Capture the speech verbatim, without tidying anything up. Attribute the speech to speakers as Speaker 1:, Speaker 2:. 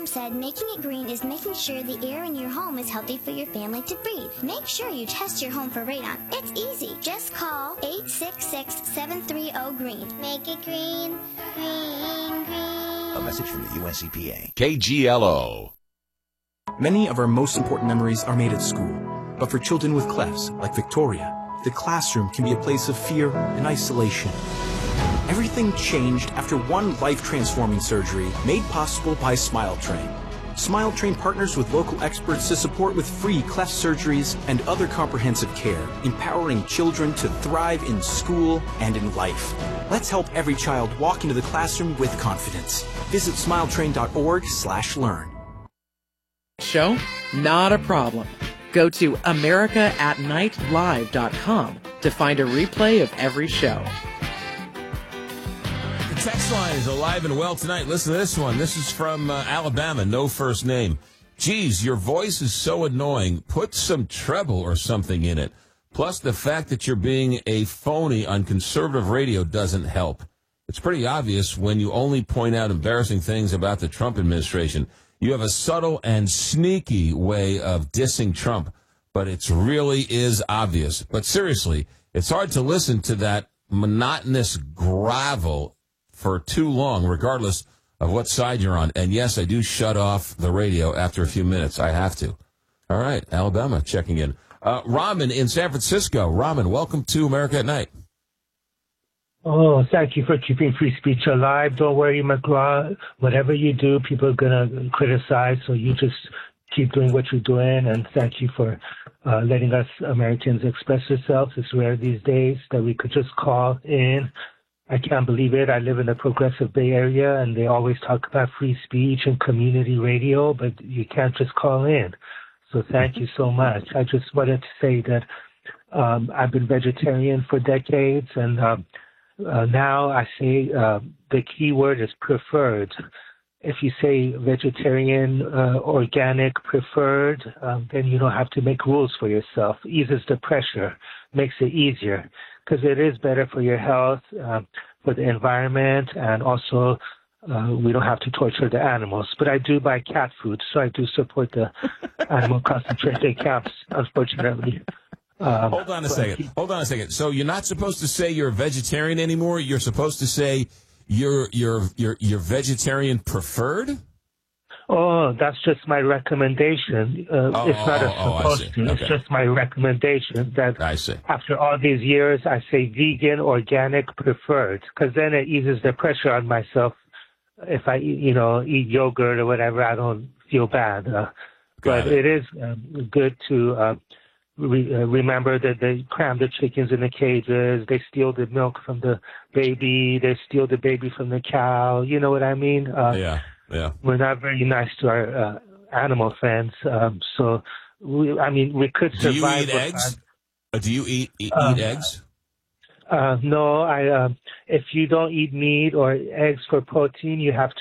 Speaker 1: Mom said making it green is making sure the air in your home is healthy for your family to breathe. Make sure you test your home for radon. It's easy. Just call eight six six, seven three zero, green. Make it green, green, green.
Speaker 2: A message from the U S E P A.
Speaker 3: K G L O.
Speaker 4: Many of our most important memories are made at school. But for children with clefs, like Victoria, the classroom can be a place of fear and isolation. Everything changed after one life-transforming surgery made possible by SmileTrain. SmileTrain partners with local experts to support with free cleft surgeries and other comprehensive care, empowering children to thrive in school and in life. Let's help every child walk into the classroom with confidence. Visit smiletrain.org slash learn.
Speaker 5: Show? Not a problem. Go to america at night live dot com to find a replay of every show.
Speaker 6: The text line is alive and well tonight. Listen to this one. This is from uh, Alabama, no first name. Geez, your voice is so annoying. Put some treble or something in it. Plus, the fact that you're being a phony on conservative radio doesn't help. It's pretty obvious when you only point out embarrassing things about the Trump administration. You have a subtle and sneaky way of dissing Trump, but it really is obvious. But seriously, it's hard to listen to that monotonous gravel for too long, regardless of what side you're on. And yes, I do shut off the radio after a few minutes. I have to. All right, Alabama checking in. Uh, Raman in San Francisco. Raman, welcome to America at Night.
Speaker 7: Oh, thank you for keeping free speech alive. Don't worry, McGraw. Whatever you do, people are going to criticize, so you just keep doing what you're doing, and thank you for uh, letting us Americans express ourselves. It's rare these days that we could just call in. I can't believe it. I live in the progressive Bay Area, and they always talk about free speech and community radio, but you can't just call in. So thank you so much. I just wanted to say that um, I've been vegetarian for decades, and um, Uh, now I say uh, the key word is preferred. If you say vegetarian, uh, organic, preferred, um, then you don't have to make rules for yourself. Eases the pressure, makes it easier, because it is better for your health, uh, for the environment, and also uh, we don't have to torture the animals. But I do buy cat food, so I do support the animal concentration camps, unfortunately. Um,
Speaker 6: Hold on a second. Hold on a second. So you're not supposed to say you're a vegetarian anymore. You're supposed to say you're you're you're you're vegetarian preferred.
Speaker 7: Oh, that's just my recommendation. Uh,
Speaker 6: oh,
Speaker 7: it's not
Speaker 6: oh,
Speaker 7: a supposed
Speaker 6: oh,
Speaker 7: to.
Speaker 6: Okay.
Speaker 7: It's just my recommendation that
Speaker 6: I see.
Speaker 7: After all these years, I say vegan, organic, preferred, because then it eases the pressure on myself. If I, you know, eat yogurt or whatever, I don't feel bad. Uh, but it. it is um, good to. Uh, Re- uh, remember that they cram the chickens in the cages, they steal the milk from the baby, they steal the baby from the cow, you know what I mean? Uh,
Speaker 6: yeah, yeah.
Speaker 7: We're not very nice to our uh, animal friends, um, so, we, I mean, we could survive.
Speaker 6: Do you eat eggs? Uh, do you eat, eat,
Speaker 7: uh,
Speaker 6: eat eggs?
Speaker 7: Uh, no, I. Uh, if you don't eat meat or eggs for protein, you have